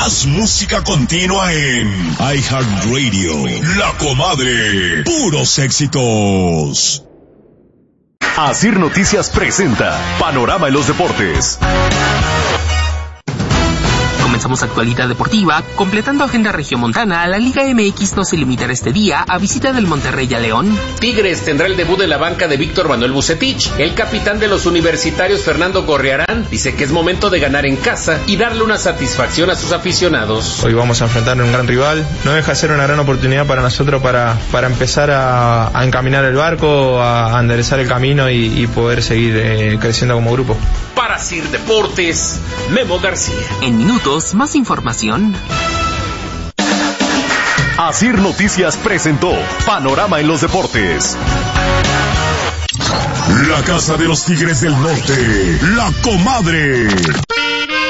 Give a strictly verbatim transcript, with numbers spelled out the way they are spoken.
Más música continua en iHeartRadio. La Comadre. Puros éxitos. Asir Noticias presenta Panorama en los Deportes. Comenzamos actualidad deportiva, completando agenda regiomontana. La Liga M X no se limitará este día a visita del Monterrey a León. Tigres tendrá el debut de la banca de Víctor Manuel Vucetich. El capitán de los universitarios, Fernando Gorriarán, dice que es momento de ganar en casa y darle una satisfacción a sus aficionados. Hoy vamos a enfrentar a un gran rival. No deja de ser una gran oportunidad para nosotros para, para empezar a, a encaminar el barco, a, a enderezar el camino y, y poder seguir eh, creciendo como grupo. Para Asir Deportes, Memo García. En minutos, más información. Asir Noticias presentó Panorama en los Deportes. La Casa de los Tigres del Norte, La Comadre.